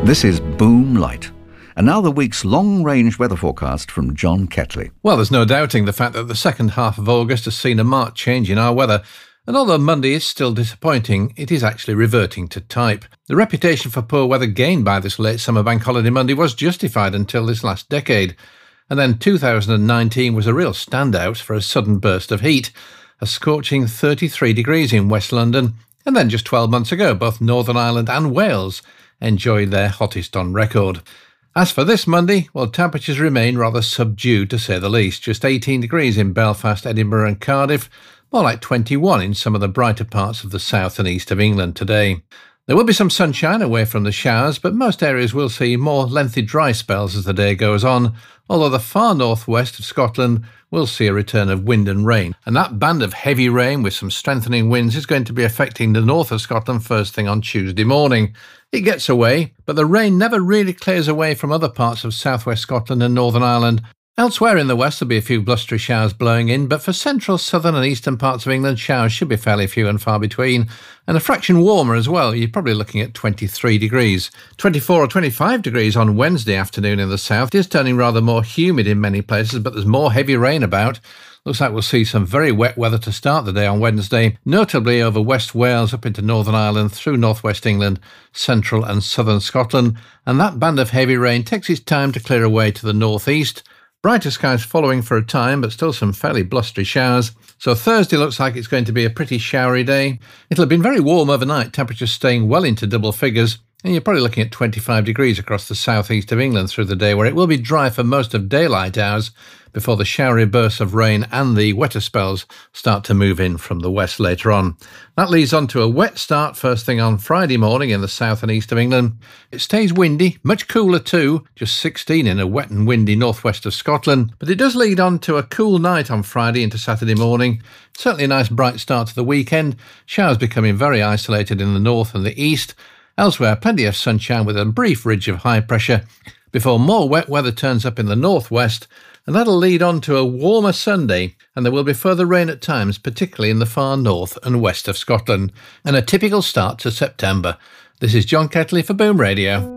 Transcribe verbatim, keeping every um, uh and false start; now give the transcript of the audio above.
This is Boom Light. And now the week's long-range weather forecast from John Ketley. Well, there's no doubting the fact that the second half of August has seen a marked change in our weather. And although Monday is still disappointing, it is actually reverting to type. The reputation for poor weather gained by this late summer bank holiday Monday was justified until this last decade. And then two thousand nineteen was a real standout for a sudden burst of heat, a scorching thirty-three degrees in West London. And then just twelve months ago, both Northern Ireland and Wales enjoyed their hottest on record. As for this Monday, well, temperatures remain rather subdued to say the least. Just eighteen degrees in Belfast, Edinburgh and Cardiff, more like twenty-one in some of the brighter parts of the south and east of England today. There will be some sunshine away from the showers, but most areas will see more lengthy dry spells as the day goes on, although the far northwest of Scotland will see a return of wind and rain. And that band of heavy rain with some strengthening winds is going to be affecting the north of Scotland first thing on Tuesday morning. It gets away, but the rain never really clears away from other parts of southwest Scotland and Northern Ireland. Elsewhere in the west there'll be a few blustery showers blowing in, but for central, southern and eastern parts of England, showers should be fairly few and far between, and a fraction warmer as well. You're probably looking at twenty-three degrees. twenty-four or twenty-five degrees on Wednesday afternoon in the south. It is turning rather more humid in many places, but there's more heavy rain about. Looks like we'll see some very wet weather to start the day on Wednesday, notably over West Wales up into Northern Ireland, through northwest England, central and southern Scotland, and that band of heavy rain takes its time to clear away to the northeast. Brighter skies following for a time, but still some fairly blustery showers. So Thursday looks like it's going to be a pretty showery day. It'll have been very warm overnight, temperatures staying well into double figures, and you're probably looking at twenty-five degrees across the southeast of England through the day, where it will be dry for most of daylight hours before the showery bursts of rain and the wetter spells start to move in from the west later on. That leads on to a wet start first thing on Friday morning in the south and east of England. It stays windy, much cooler too, just sixteen in a wet and windy northwest of Scotland, but it does lead on to a cool night on Friday into Saturday morning. Certainly a nice bright start to the weekend, showers becoming very isolated in the north and the east. Elsewhere, plenty of sunshine with a brief ridge of high pressure before more wet weather turns up in the northwest, and that'll lead on to a warmer Sunday, and there will be further rain at times, particularly in the far north and west of Scotland, and a typical start to September. This is John Ketley for Boom Radio.